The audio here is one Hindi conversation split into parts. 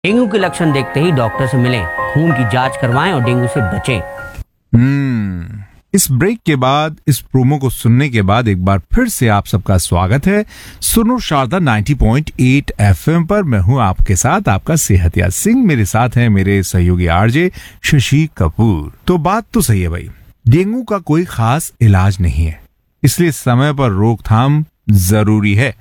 डेंगू के लक्षण देखते ही डॉक्टर से मिलें, खून की जांच करवाएं और डेंगू से बचें। इस ब्रेक के बाद, इस प्रोमो को सुनने के बाद एक बार फिर से आप सबका स्वागत है सुनो शारदा 90.8 एफएम पर। मैं हूं आपके साथ आपका सेहतिया सिंह। मेरे साथ हैं मेरे सहयोगी आरजे शशि कपूर। तो बात तो सही है भाई, डेंगू का कोई खास इलाज नहीं है, इसलिए समय पर रोकथाम जरूरी है।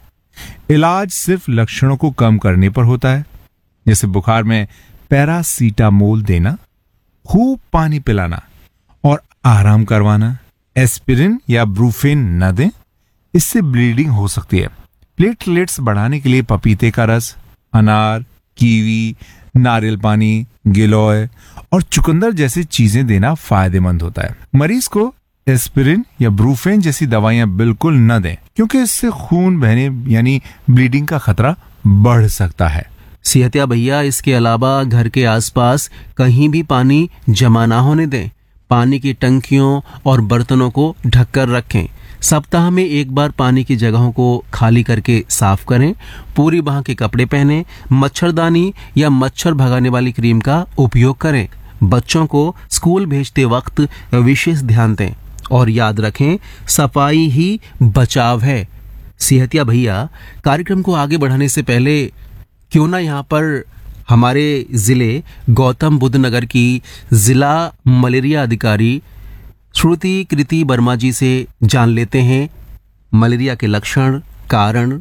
इलाज सिर्फ लक्षणों को कम करने पर होता है, जैसे बुखार में पैरासीटामोल देना, खूब पानी पिलाना और आराम करवाना। एस्पिरिन या ब्रूफेन न दें, इससे ब्लीडिंग हो सकती है। प्लेटलेट्स बढ़ाने के लिए पपीते का रस, अनार, कीवी, नारियल पानी, गिलोय और चुकंदर जैसी चीजें देना फायदेमंद होता है। मरीज को एस्पिरिन या ब्रूफेन जैसी दवाइयां बिल्कुल न दें, क्योंकि इससे खून बहने यानी ब्लीडिंग का खतरा बढ़ सकता है। सेहतिया भैया, इसके अलावा घर के आसपास कहीं भी पानी जमा ना होने दें। पानी की टंकियों और बर्तनों को ढककर रखें। सप्ताह में एक बार पानी की जगहों को खाली करके साफ करें। पूरी बांह के कपड़े पहनें। मच्छरदानी या मच्छर भगाने वाली क्रीम का उपयोग करें। बच्चों को स्कूल भेजते वक्त विशेष ध्यान दें और याद रखें, सफाई ही बचाव है। सेहतिया भैया, कार्यक्रम को आगे बढ़ाने से पहले क्यों ना यहाँ पर हमारे जिले गौतम बुद्ध नगर की जिला मलेरिया अधिकारी श्रुति कृति वर्मा जी से जान लेते हैं मलेरिया के लक्षण, कारण,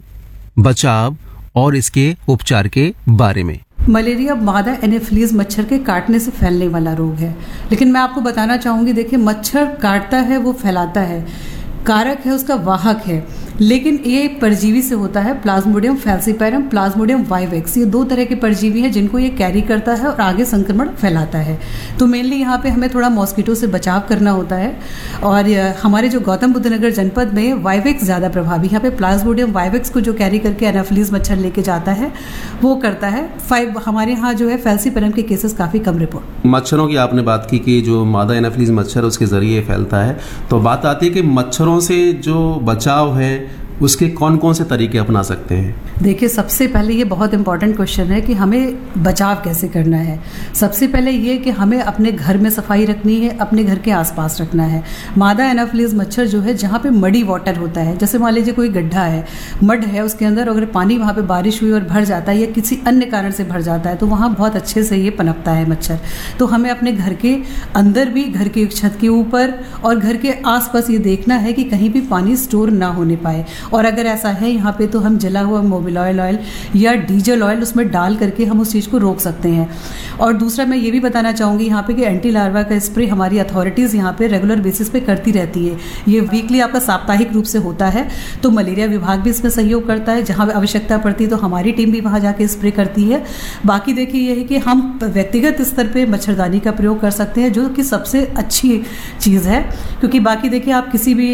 बचाव और इसके उपचार के बारे में। मलेरिया मादा एनोफिलीज मच्छर के काटने से फैलने वाला रोग है, लेकिन मैं आपको बताना चाहूँगी, देखिए मच्छर काटता है, वो फैलाता है, कारक है, उसका वाहक है, लेकिन ये परजीवी से होता है। प्लाज्मोडियम फैल्सीपैरम, प्लाज्मोडियम वाइवेक्स, ये दो तरह के परजीवी हैं जिनको ये कैरी करता है और आगे संक्रमण फैलाता है। तो मेनली यहाँ पे हमें थोड़ा मॉस्किटो से बचाव करना होता है। और हमारे जो गौतम बुद्ध नगर जनपद में वाइवेक्स ज़्यादा प्रभावी, यहाँ पे प्लाज्मोडियम वाइवेक्स को जो कैरी करके एनाफिलीज मच्छर लेके जाता है वो करता है। हमारे यहाँ जो है फैल्सीपैरम के केसेस काफ़ी कम रिपोर्ट। मच्छरों की आपने बात की कि जो मादा एनाफिलीज मच्छर उसके जरिए फैलता है, तो बात आती है कि मच्छरों से जो बचाव है उसके कौन कौन से तरीके अपना सकते हैं? देखिए, सबसे पहले ये बहुत इंपॉर्टेंट क्वेश्चन है कि हमें बचाव कैसे करना है। सबसे पहले ये कि हमें अपने घर में सफाई रखनी है, अपने घर के आसपास रखना है। मादा एनाफिलीज मच्छर जो है, जहाँ पे मडी वाटर होता है, जैसे मान लीजिए कोई गड्ढा है, मड है उसके अंदर, अगर पानी वहाँ पे बारिश हुई और भर जाता है या किसी अन्य कारण से भर जाता है, तो वहाँ बहुत अच्छे से ये पनपता है मच्छर। तो हमें अपने घर के अंदर भी, घर की छत के ऊपर और घर के आसपास ये देखना है कि कहीं भी पानी स्टोर ना होने पाए। और अगर ऐसा है यहाँ पे, तो हम जला हुआ मोबिल ऑयल या डीजल ऑयल उसमें डाल करके हम उस चीज़ को रोक सकते हैं। और दूसरा मैं ये भी बताना चाहूँगी यहाँ पे कि एंटी लार्वा का स्प्रे हमारी अथॉरिटीज़ यहाँ पे रेगुलर बेसिस पे करती रहती है। ये वीकली आपका साप्ताहिक रूप से होता है। तो मलेरिया विभाग भी इसमें सहयोग करता है, जहाँ आवश्यकता पड़ती है तो हमारी टीम भी वहाँ जाके स्प्रे करती है। बाकी देखिए ये है कि हम व्यक्तिगत स्तर पर मच्छरदानी का प्रयोग कर सकते हैं, जो कि सबसे अच्छी चीज़ है। क्योंकि बाकी देखिए, आप किसी भी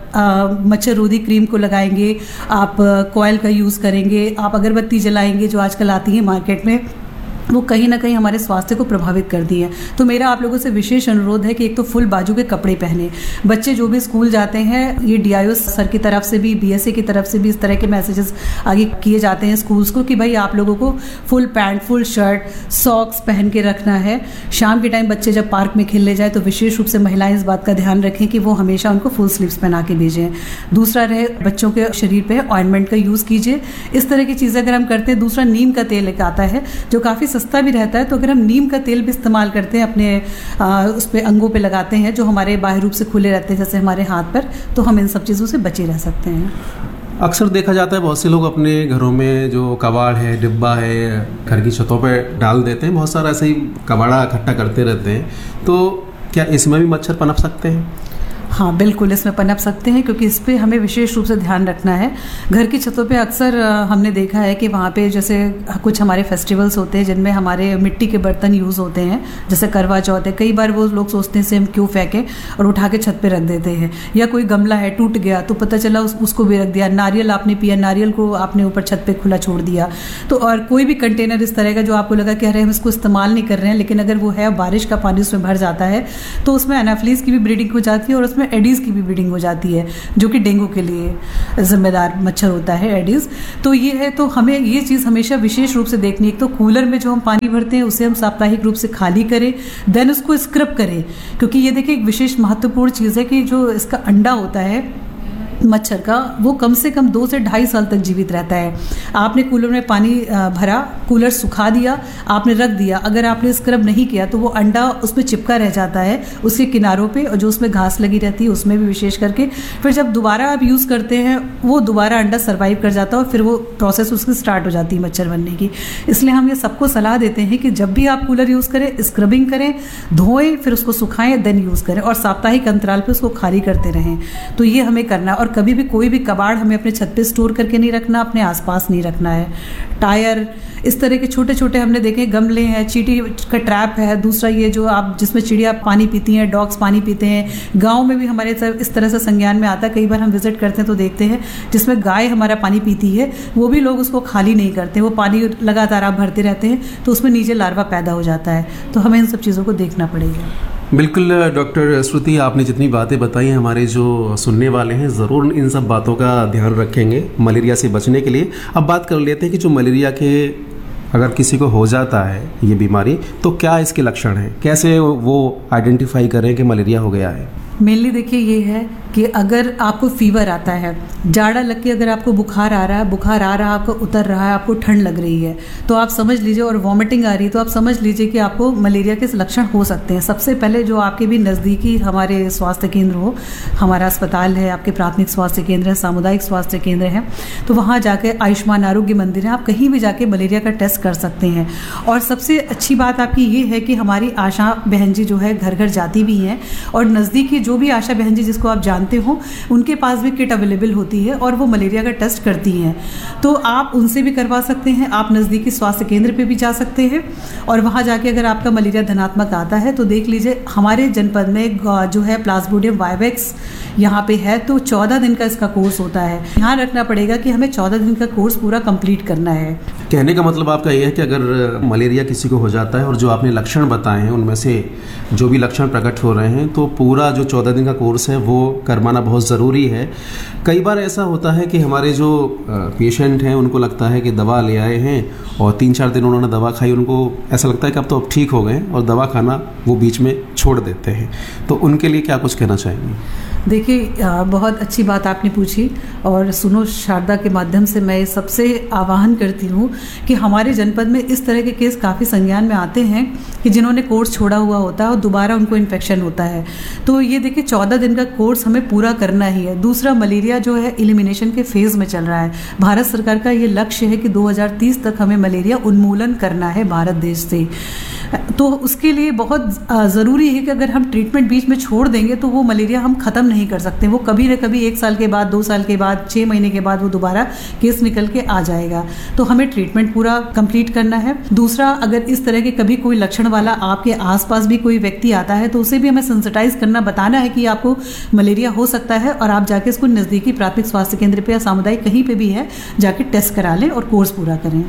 मच्छर रोधी क्रीम को लगाएंगे, आप कॉयल का यूज़ करेंगे, आप अगरबत्ती जलाएंगे जो आजकल आती है मार्केट में, वो कहीं ना कहीं हमारे स्वास्थ्य को प्रभावित करती है। तो मेरा आप लोगों से विशेष अनुरोध है कि एक तो फुल बाजू के कपड़े पहने। बच्चे जो भी स्कूल जाते हैं, ये डीआईओ सर की तरफ से भी, बीएसए की तरफ से भी इस तरह के मैसेजेस आगे किए जाते हैं स्कूल्स को कि भाई आप लोगों को full pant, full shirt, socks पहन के रखना है। शाम के टाइम बच्चे जब पार्क में खेलने जाए तो विशेष रूप से महिलाएं इस बात का ध्यान रखें कि वो हमेशा उनको फुल स्लीव्स पहना के भेजें। दूसरा रहे, बच्चों के शरीर पे ऑइंटमेंट का यूज़ कीजिए। इस तरह की चीज़ें अगर हम करते हैं। दूसरा, नीम का तेल एक आता है जो काफ़ी सस्ता भी रहता है, तो अगर हम नीम का तेल भी इस्तेमाल करते हैं, अपने उस पे अंगों पे लगाते हैं जो हमारे बाह्य रूप से खुले रहते हैं, जैसे हमारे हाथ पर, तो हम इन सब चीज़ों से बचे रह सकते हैं। अक्सर देखा जाता है बहुत से लोग अपने घरों में जो कबाड़ है, डिब्बा है, घर की छतों पे डाल देते हैं, बहुत सारा ऐसे ही कबाड़ा इकट्ठा करते रहते हैं। तो क्या इसमें भी मच्छर पनप सकते हैं? हाँ बिल्कुल, इसमें पनप सकते हैं, क्योंकि इस पे हमें विशेष रूप से ध्यान रखना है। घर की छतों पे अक्सर हमने देखा है कि वहाँ पे जैसे कुछ हमारे फेस्टिवल्स होते हैं जिनमें हमारे मिट्टी के बर्तन यूज़ होते हैं, जैसे करवा चौथ है, कई बार वो लोग सोचते हैं से हम क्यों फेंकें और उठा के छत पे रख देते हैं। या कोई गमला है टूट गया तो पता चला उसको भी रख दिया। नारियल आपने पिया, नारियल को आपने ऊपर छत पे खुला छोड़ दिया। तो और कोई भी कंटेनर इस तरह का जो आपको लगा कि अरे हम इसको इस्तेमाल नहीं कर रहे हैं, लेकिन अगर वो है बारिश का पानी उसमें भर जाता है तो उसमें एनाफिलीज की भी ब्रीडिंग हो जाती है और उसमें उसमें एडीज की भी ब्रीडिंग हो जाती है, जो कि डेंगू के लिए जिम्मेदार मच्छर होता है एडीज। तो ये है, तो हमें ये चीज़ हमेशा विशेष रूप से देखनी है। तो कूलर में जो हम पानी भरते हैं उसे हम साप्ताहिक रूप से खाली करें, देन उसको स्क्रब करें, क्योंकि ये देखिए एक विशेष महत्वपूर्ण चीज़ है कि जो इसका अंडा होता है मच्छर का, वो कम से कम 2 से 2.5 साल तक जीवित रहता है। आपने कूलर में पानी भरा, कूलर सुखा दिया, आपने रख दिया, अगर आपने स्क्रब नहीं किया तो वो अंडा उसमें चिपका रह जाता है उसके किनारों पे, और जो उसमें घास लगी रहती है उसमें भी विशेष करके। फिर जब दोबारा आप यूज़ करते हैं वो दोबारा अंडा सर्वाइव कर जाता है और फिर वो प्रोसेस उसकी स्टार्ट हो जाती है मच्छर बनने की। इसलिए हम ये सबको सलाह देते हैं कि जब भी आप कूलर यूज़ करें, स्क्रबिंग करें, धोएं, फिर उसको सुखाएं, देन यूज़ करें, और साप्ताहिक अंतराल पर उसको खाली करते रहें। तो ये हमें करना, और कभी भी कोई भी कबाड़ हमें अपने छत पे स्टोर करके नहीं रखना, अपने आसपास नहीं रखना है। टायर, इस तरह के छोटे छोटे हमने देखे, गमले हैं, चींटी का ट्रैप है, दूसरा ये जो आप जिसमें चिड़िया पानी पीती हैं, डॉग्स पानी पीते हैं। गांव में भी हमारे इस तरह से संज्ञान में आता है, कई बार हम विजिट करते हैं तो देखते हैं जिसमें गाय हमारा पानी पीती है, वो भी लोग उसको खाली नहीं करते, वो पानी लगातार आप भरते रहते हैं तो उसमें नीचे लार्वा पैदा हो जाता है। तो हमें इन सब चीज़ों को देखना पड़ेगा। बिल्कुल डॉक्टर श्रुति, आपने जितनी बातें बताई हमारे जो सुनने वाले हैं ज़रूर इन सब बातों का ध्यान रखेंगे मलेरिया से बचने के लिए। अब बात कर लेते हैं कि जो मलेरिया के अगर किसी को हो जाता है ये बीमारी, तो क्या इसके लक्षण हैं, कैसे वो आइडेंटिफाई करें कि मलेरिया हो गया है? मेनली देखिए ये है कि अगर आपको फीवर आता है, जाड़ा लग के अगर आपको बुखार आ रहा है, बुखार आ रहा है, आपको उतर रहा है, आपको ठंड लग रही है, तो आप समझ लीजिए, और वॉमिटिंग आ रही है, तो आप समझ लीजिए कि आपको मलेरिया के लक्षण हो सकते हैं। सबसे पहले जो आपके भी नज़दीकी हमारे स्वास्थ्य केंद्र हो, हमारा अस्पताल है, आपके प्राथमिक स्वास्थ्य केंद्र है, सामुदायिक स्वास्थ्य केंद्र है, तो वहाँ जाकर आयुष्मान आरोग्य मंदिर है, आप कहीं भी जाके मलेरिया का टेस्ट कर सकते हैं। और सबसे अच्छी बात आपकी ये है कि हमारी आशा बहन जी जो है घर घर जाती भी हैं, और नज़दीकी जो भी आशा बहन जी जिसको आप जानते हो उनके पास भी किट अवेलेबल होती है और वो मलेरिया का टेस्ट करती हैं, तो आप उनसे भी करवा सकते हैं। आप नज़दीकी स्वास्थ्य केंद्र पे भी जा सकते हैं, और वहाँ जाके अगर आपका मलेरिया धनात्मक आता है तो देख लीजिए हमारे जनपद में जो है प्लाज्मोडियम वाइवेक्स यहाँ पे है, तो 14 दिन का इसका कोर्स होता है। ध्यान रखना पड़ेगा कि हमें 14 दिन का कोर्स पूरा कंप्लीट करना है। कहने का मतलब आपका ये है कि अगर मलेरिया किसी को हो जाता है और जो आपने लक्षण बताए हैं उनमें से जो भी लक्षण प्रकट हो रहे हैं, तो पूरा जो 14 दिन का कोर्स है वो करवाना बहुत ज़रूरी है। कई बार ऐसा होता है कि हमारे जो पेशेंट हैं उनको लगता है कि दवा ले आए हैं और 3-4 दिन उन्होंने दवा खाई, उनको ऐसा लगता है कि अब ठीक हो गए, और दवा खाना वो बीच में छोड़ देते हैं। तो उनके लिए क्या कुछ कहना चाहेंगे? देखिए, बहुत अच्छी बात आपने पूछी, और सुनो शारदा के माध्यम से मैं सबसे आह्वान करती हूँ कि हमारे जनपद में इस तरह के केस काफ़ी संज्ञान में आते हैं कि जिन्होंने कोर्स छोड़ा हुआ होता है और दोबारा उनको इन्फेक्शन होता है। तो ये देखिए 14 दिन का कोर्स हमें पूरा करना ही है। दूसरा, मलेरिया जो है एलिमिनेशन के फेज़ में चल रहा है। भारत सरकार का ये लक्ष्य है कि 2030 तक हमें मलेरिया उन्मूलन करना है भारत देश से। तो उसके लिए बहुत ज़रूरी है कि अगर हम ट्रीटमेंट बीच में छोड़ देंगे तो वो मलेरिया हम ख़त्म नहीं कर सकते। वो कभी न कभी 1 साल के बाद, 2 साल के बाद, 6 महीने के बाद वो दोबारा केस निकल के आ जाएगा। तो हमें ट्रीटमेंट पूरा कंप्लीट करना है। दूसरा, अगर इस तरह के कभी कोई लक्षण वाला आपके आसपास भी कोई व्यक्ति आता है तो उसे भी हमें सेंसिटाइज करना, बताना है कि आपको मलेरिया हो सकता है, और आप जाके इसको नज़दीकी प्राथमिक स्वास्थ्य केंद्र पे या सामुदायिक कहीं पे भी है जाके टेस्ट करा लें और कोर्स पूरा करें।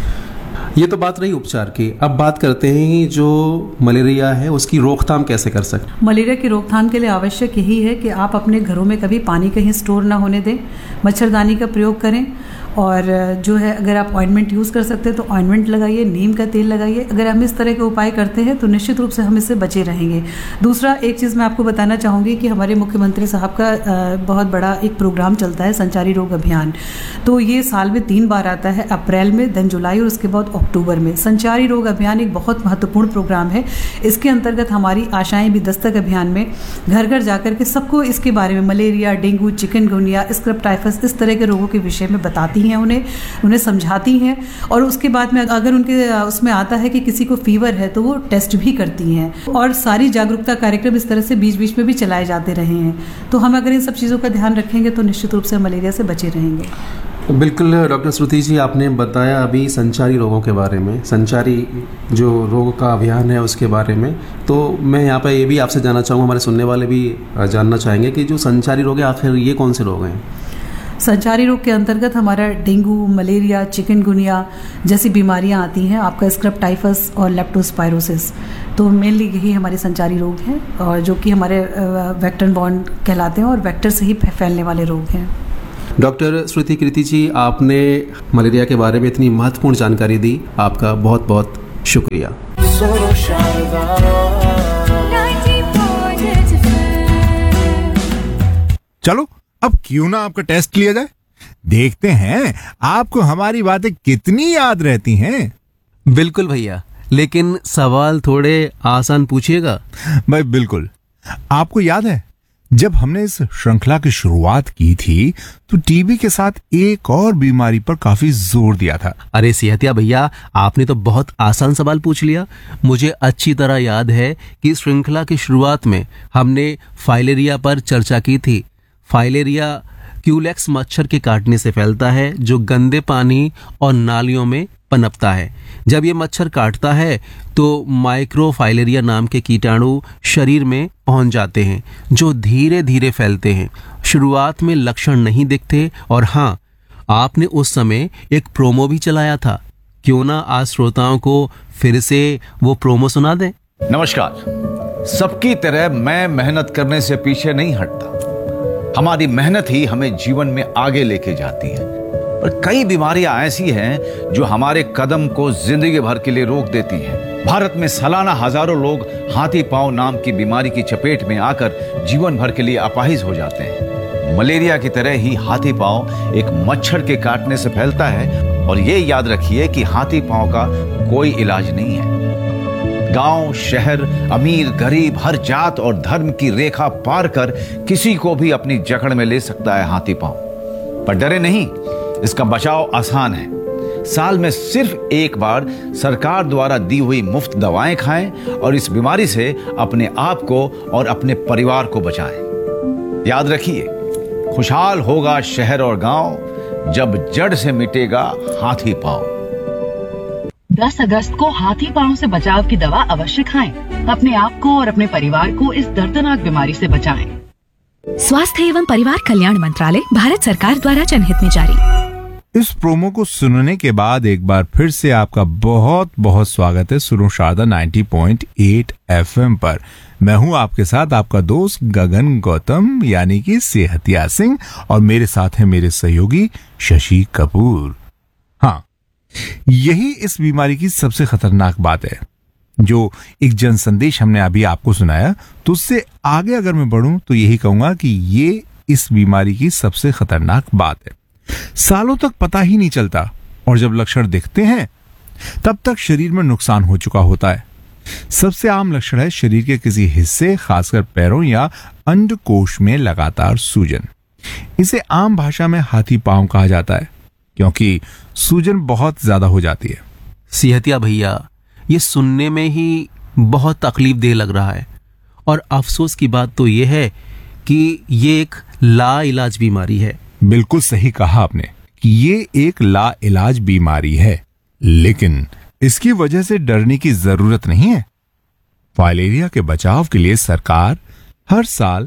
ये तो बात रही उपचार की। अब बात करते हैं जो मलेरिया है उसकी रोकथाम कैसे कर सकते? मलेरिया की रोकथाम के लिए आवश्यक यही है कि आप अपने घरों में कभी पानी कहीं स्टोर ना होने दें, मच्छरदानी का प्रयोग करें, और जो है अगर आप ऑइंटमेंट यूज़ कर सकते हैं तो ऑइंटमेंट लगाइए, नीम का तेल लगाइए। अगर हम इस तरह के उपाय करते हैं तो निश्चित रूप से हम इससे बचे रहेंगे। दूसरा, एक चीज़ मैं आपको बताना चाहूँगी कि हमारे मुख्यमंत्री साहब का बहुत बड़ा एक प्रोग्राम चलता है, संचारी रोग अभियान। तो ये साल में 3 बार आता है, अप्रैल में, देन जुलाई और उसके बाद अक्टूबर में। संचारी रोग अभियान एक बहुत महत्वपूर्ण प्रोग्राम है। इसके अंतर्गत हमारी आशाएं भी दस्तक अभियान में घर घर जाकर के सबको इसके बारे में, malaria, dengue, chikungunya, scrub typhus, इस तरह के रोगों के विषय में बताती हैं, उन्हें समझाती हैं, और उसके बाद में अगर उनके उसमें आता है कि किसी को फीवर है तो वो टेस्ट भी करती हैं। और सारी जागरूकता कार्यक्रम इस तरह से बीच बीच में भी चलाए जाते रहे हैं। तो हम अगर इन सब चीज़ों का ध्यान रखेंगे तो निश्चित रूप से मलेरिया से बचे रहेंगे। बिल्कुल डॉक्टर श्रुति जी, आपने बताया अभी संचारी रोगों के बारे में, संचारी जो रोग का अभियान है उसके बारे में। तो मैं यहाँ पर ये भी आपसे जानना चाहूँगा, हमारे सुनने वाले भी जानना चाहेंगे कि जो संचारी रोग है आखिर ये कौन से रोग हैं? संचारी रोग के अंतर्गत हमारा डेंगू, मलेरिया, चिकनगुनिया जैसी बीमारियां आती हैं, आपका स्क्रब टाइफस और लेप्टोस्पायरोसिस। तो मेनली यही हमारे संचारी रोग हैं और जो कि हमारे वेक्टर बॉर्न कहलाते हैं और वेक्टर से ही फैलने वाले रोग हैं। डॉक्टर श्रुति कीर्ति जी, आपने मलेरिया के बारे में इतनी महत्वपूर्ण जानकारी दी, आपका बहुत बहुत शुक्रिया। चलो अब क्यों ना आपका टेस्ट लिया जाए, देखते हैं आपको हमारी बातें कितनी याद रहती हैं। बिल्कुल भैया, लेकिन सवाल थोड़े आसान पूछिएगा। भाई बिल्कुल। आपको याद है जब हमने इस श्रृंखला की शुरुआत की थी तो टीबी के साथ एक और बीमारी पर काफी जोर दिया था। अरे सिहतिया भैया, आपने तो बहुत आसान सवाल पूछ लिया। मुझे अच्छी तरह याद है कि श्रृंखला की शुरुआत में हमने फाइलेरिया पर चर्चा की थी। फाइलेरिया क्यूलेक्स मच्छर के काटने से फैलता है जो गंदे पानी और नालियों में पनपता है। जब ये मच्छर काटता है तो माइक्रोफाइलेरिया नाम के कीटाणु शरीर में पहुंच जाते हैं जो धीरे धीरे फैलते हैं। शुरुआत में लक्षण नहीं दिखते और हाँ, आपने उस समय एक प्रोमो भी चलाया था। क्यों ना आज श्रोताओं को फिर से वो प्रोमो सुना दें। नमस्कार। सबकी तरह मैं मेहनत करने से पीछे नहीं हटता। हमारी मेहनत ही हमें जीवन में आगे लेके जाती है। पर कई बीमारियां ऐसी हैं जो हमारे कदम को जिंदगी भर के लिए रोक देती हैं। भारत में सालाना हजारों लोग हाथी पांव नाम की बीमारी की चपेट में आकर जीवन भर के लिए अपाहिज हो जाते हैं। मलेरिया की तरह ही हाथी पांव एक मच्छर के काटने से फैलता है और ये याद रखिए कि हाथी पांव का कोई इलाज नहीं है। गांव, शहर, अमीर, गरीब, हर जात और धर्म की रेखा पार कर किसी को भी अपनी जकड़ में ले सकता है हाथी पांव। पर डरे नहीं, इसका बचाव आसान है। साल में सिर्फ एक बार सरकार द्वारा दी हुई मुफ्त दवाएं खाएं और इस बीमारी से अपने आप को और अपने परिवार को बचाएं। याद रखिए, खुशहाल होगा शहर और गांव जब जड़ से मिटेगा हाथी पांव। 10 अगस्त को हाथी पांव से बचाव की दवा अवश्य खाएं। अपने आप को और अपने परिवार को इस दर्दनाक बीमारी से बचाएं। स्वास्थ्य एवं परिवार कल्याण मंत्रालय, भारत सरकार द्वारा जनहित में जारी। इस प्रोमो को सुनने के बाद एक बार फिर से आपका बहुत बहुत स्वागत है सुनो शारदा 90.8 FM पर। मैं हूं आपके साथ आपका दोस्त गगन गौतम यानी कि सेहतिया सिंह और मेरे साथ है मेरे सहयोगी शशि कपूर। हाँ, यही इस बीमारी की सबसे खतरनाक बात है। जो एक जन संदेश हमने अभी आपको सुनाया, तो उससे आगे अगर मैं बढ़ूं तो यही कहूंगा कि ये इस बीमारी की सबसे खतरनाक बात है। सालों तक पता ही नहीं चलता और जब लक्षण दिखते हैं तब तक शरीर में नुकसान हो चुका होता है। सबसे आम लक्षण है शरीर के किसी हिस्से, खासकर पैरों या अंडकोश में लगातार सूजन। इसे आम भाषा में हाथी पांव कहा जाता है क्योंकि सूजन बहुत ज्यादा हो जाती है। सिहतिया भैया, ये सुनने में ही बहुत तकलीफ देह लग रहा है और अफसोस की बात तो ये है कि ये एक लाइलाज बीमारी है। बिल्कुल सही कहा आपने कि ये एक लाइलाज बीमारी है, लेकिन इसकी वजह से डरने की जरूरत नहीं है। फाइलेरिया के बचाव के लिए सरकार हर साल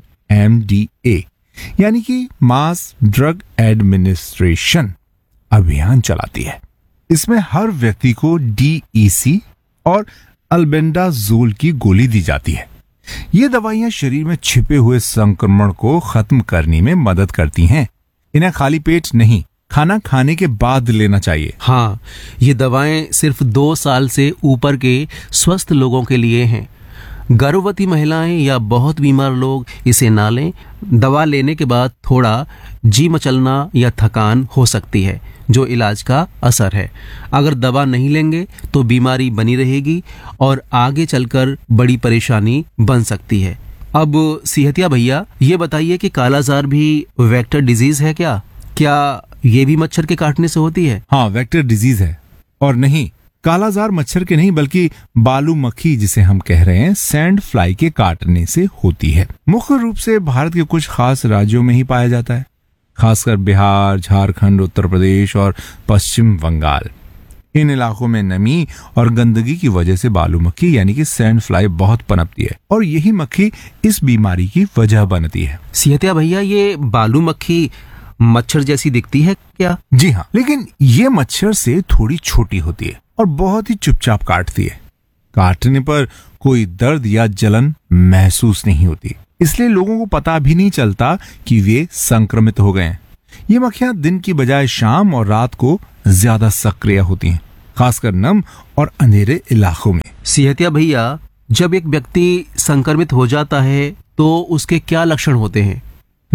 MDA यानी कि मास ड्रग एडमिनिस्ट्रेशन अभियान चलाती है। इसमें हर व्यक्ति को DEC और अल्बेंडाजोल की गोली दी जाती है। ये दवाइयां शरीर में छिपे हुए संक्रमण को खत्म करने में मदद करती हैं। इन्हें खाली पेट नहीं, खाना खाने के बाद लेना चाहिए। हाँ, ये दवाएं सिर्फ 2 साल से ऊपर के स्वस्थ लोगों के लिए हैं। गर्भवती महिलाएं या बहुत बीमार लोग इसे ना लें। दवा लेने के बाद थोड़ा जी मचलना या थकान हो सकती है, जो इलाज का असर है। अगर दवा नहीं लेंगे तो बीमारी बनी रहेगी और आगे चलकर बड़ी परेशानी बन सकती है। अब सिहतिया भैया, ये बताइए कि कालाजार भी वेक्टर डिजीज है क्या? क्या ये भी मच्छर के काटने से होती है? हाँ, वेक्टर डिजीज है। और नहीं, कालाजार मच्छर के नहीं बल्कि बालू मक्खी जिसे हम कह रहे हैं सैंड फ्लाई के काटने से होती है। मुख्य रूप से भारत के कुछ खास राज्यों में ही पाया जाता है, खासकर बिहार, झारखंड, उत्तर प्रदेश और पश्चिम बंगाल। इन इलाकों में नमी और गंदगी की वजह से बालू मक्खी यानी कि सैंड फ्लाई बहुत पनपती है और यही मक्खी इस बीमारी की वजह बनती है। सिहतिया भैया, ये बालू मक्खी मच्छर जैसी दिखती है क्या? जी हाँ, लेकिन ये मच्छर से थोड़ी छोटी होती है और बहुत ही चुपचाप काटती है। काटने पर कोई दर्द या जलन महसूस नहीं होती, इसलिए लोगों को पता भी नहीं चलता कि वे संक्रमित हो गए हैं। ये मक्खियां दिन की बजाय शाम और रात को ज्यादा सक्रिय होती हैं, खासकर नम और अंधेरे इलाकों में। सिहतिया भैया, जब एक व्यक्ति संक्रमित हो जाता है तो उसके क्या लक्षण होते हैं?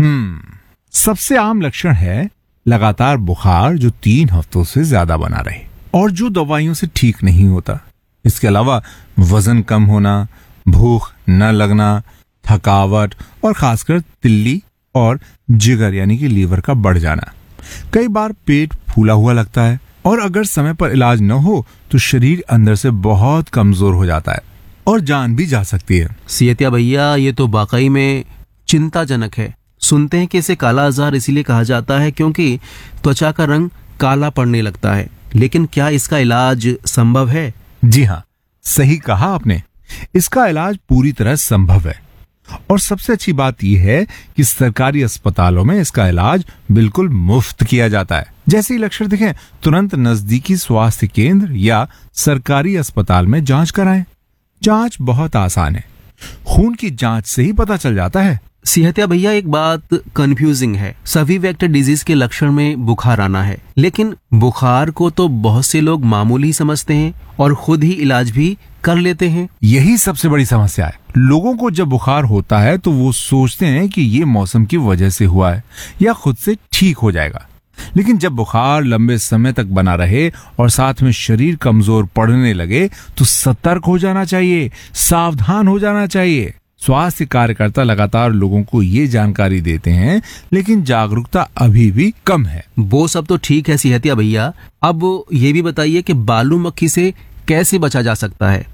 सबसे आम लक्षण है लगातार बुखार जो 3 हफ्तों से ज्यादा बना रहे और जो दवाइयों से ठीक नहीं होता। इसके अलावा वजन कम होना, भूख न लगना, थकावट और खासकर तिल्ली और जिगर यानी कि लीवर का बढ़ जाना। कई बार पेट फूला हुआ लगता है और अगर समय पर इलाज न हो तो शरीर अंदर से बहुत कमजोर हो जाता है और जान भी जा सकती है। सिहतिया भैया, ये तो वाकई में चिंताजनक है। सुनते हैं कि इसे काला आजार इसीलिए कहा जाता है क्योंकि त्वचा का रंग काला पड़ने लगता है, लेकिन क्या इसका इलाज संभव है? जी हाँ, सही कहा आपने। इसका इलाज पूरी तरह संभव है और सबसे अच्छी बात यह है कि सरकारी अस्पतालों में इसका इलाज बिल्कुल मुफ्त किया जाता है। जैसे ही लक्षण दिखें तुरंत नजदीकी स्वास्थ्य केंद्र या सरकारी अस्पताल में जांच कराएं। जांच बहुत आसान है, खून की जांच से ही पता चल जाता है। सिहतिया भैया, एक बात कंफ्यूजिंग है। सभी वेक्टर डिजीज के लक्षण में बुखार आना है, लेकिन बुखार को तो बहुत से लोग मामूली समझते हैं और खुद ही इलाज भी कर लेते हैं। यही सबसे बड़ी समस्या है। लोगों को जब बुखार होता है तो वो सोचते हैं कि ये मौसम की वजह से हुआ है या खुद से ठीक हो जाएगा, लेकिन जब बुखार लंबे समय तक बना रहे और साथ में शरीर कमजोर पड़ने लगे तो सतर्क हो जाना चाहिए, सावधान हो जाना चाहिए। स्वास्थ्य कार्यकर्ता लगातार लोगों को ये जानकारी देते हैं, लेकिन जागरूकता अभी भी कम है। वो सब तो ठीक है सिहतिया भैया, अब ये भी बताइए कि बालू मक्खी से कैसे बचा जा सकता है?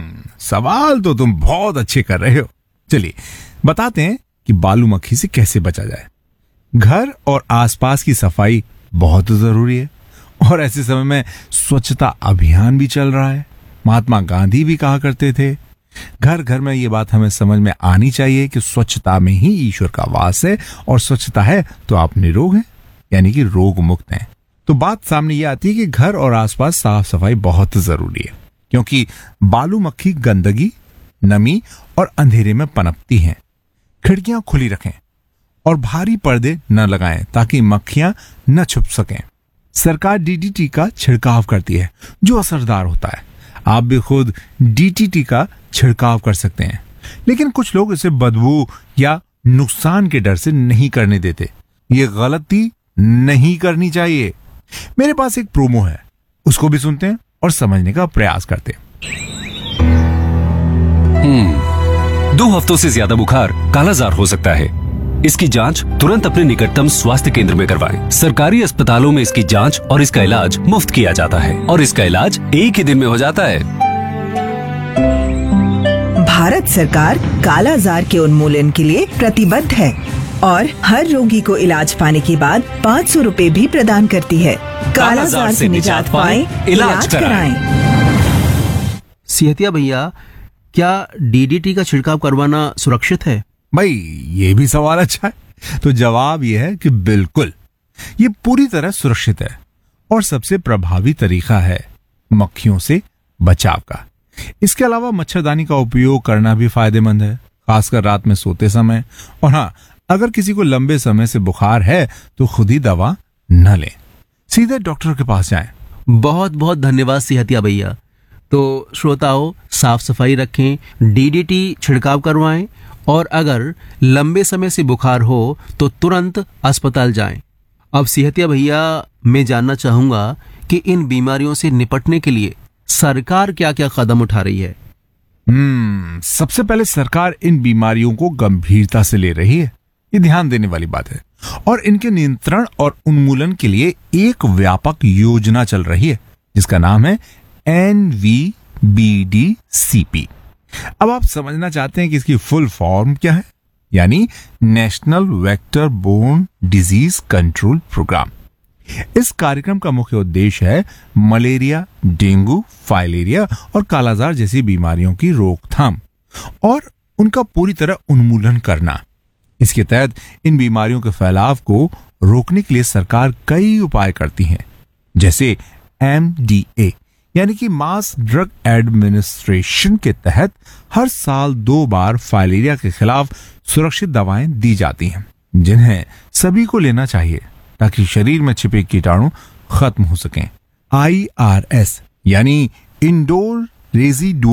सवाल तो तुम बहुत अच्छे कर रहे हो। चलिए बताते हैं कि बालू मक्खी से कैसे बचा जाए। घर और आसपास की सफाई बहुत जरूरी है और ऐसे समय में स्वच्छता अभियान भी चल रहा है। महात्मा गांधी भी कहा करते थे, घर घर में ये बात हमें समझ में आनी चाहिए कि स्वच्छता में ही ईश्वर का वास है और स्वच्छता है तो आप निरोग हैं, यानी कि रोग मुक्त हैं। तो बात सामने ये आती है कि घर और आसपास साफ सफाई बहुत जरूरी है, क्योंकि बालू मक्खी गंदगी, नमी और अंधेरे में पनपती हैं। खिड़कियां खुली रखें और भारी पर्दे न लगाएं ताकि मक्खियां न छुप सकें। सरकार डीडीटी का छिड़काव करती है जो असरदार होता है। आप भी खुद डीटीटी का छिड़काव कर सकते हैं, लेकिन कुछ लोग इसे बदबू या नुकसान के डर से नहीं करने देते। ये गलती नहीं करनी चाहिए। मेरे पास एक प्रोमो है, उसको भी सुनते हैं और समझने का प्रयास करते हैं। 2 हफ्तों से ज्यादा बुखार कालाजार हो सकता है। इसकी जांच तुरंत अपने निकटतम स्वास्थ्य केंद्र में करवाएं। सरकारी अस्पतालों में इसकी जांच और इसका इलाज मुफ्त किया जाता है और इसका इलाज एक ही दिन में हो जाता है। भारत सरकार कालाजार के उन्मूलन के लिए प्रतिबद्ध है और हर रोगी को इलाज पाने के बाद 500 रुपए भी प्रदान करती है। कालाजार से निजात पाएं, इलाज कराएं। सिहतिया भैया, क्या डीडीटी का छिड़काव करवाना सुरक्षित है? भाई ये भी सवाल अच्छा है। तो जवाब यह है कि बिल्कुल, ये पूरी तरह सुरक्षित है और सबसे प्रभावी तरीका है मक्खियों से बचाव का। इसके अलावा मच्छरदानी का उपयोग करना भी फायदेमंद है, खासकर रात में सोते समय। और हाँ, अगर किसी को लंबे समय से बुखार है तो खुद ही दवा न लें, सीधे डॉक्टर के पास जाएं। बहुत बहुत धन्यवाद सिहतिया भैया। तो श्रोताओं, साफ सफाई रखें, डीडीटी छिड़काव करवाएं और अगर लंबे समय से बुखार हो तो तुरंत अस्पताल जाएं। अब सिहतिया भैया, मैं जानना चाहूंगा कि इन बीमारियों से निपटने के लिए सरकार क्या क्या कदम उठा रही है? सबसे पहले सरकार इन बीमारियों को गंभीरता से ले रही है, ये ध्यान देने वाली बात है। और इनके नियंत्रण और उन्मूलन के लिए एक व्यापक योजना चल रही है जिसका नाम है NVBDCP। अब आप समझना चाहते हैं कि इसकी फुल फॉर्म क्या है, यानी national vector borne disease control programme. इस कार्यक्रम का मुख्य उद्देश्य है मलेरिया, डेंगू, फाइलेरिया और कालाजार जैसी बीमारियों की रोकथाम और उनका पूरी तरह उन्मूलन करना। इसके तहत इन बीमारियों के फैलाव को रोकने के लिए सरकार कई उपाय करती है, जैसे MDA यानी कि मास ड्रग एडमिनिस्ट्रेशन के तहत हर साल 2 बार फाइलेरिया के खिलाफ सुरक्षित दवाएं दी जाती हैं, जिन्हें सभी को लेना चाहिए ताकि शरीर में छिपे कीटाणु खत्म हो सकें। IRS यानी इंडोर रेजिडुअल